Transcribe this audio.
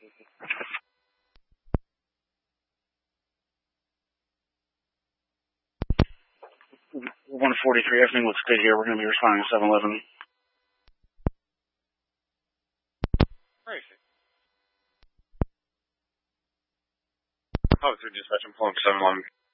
143, everything looks good here. We're going to be responding to 7-Eleven. Where is it? Oh, through dispatch, I'm pulling 7-Eleven.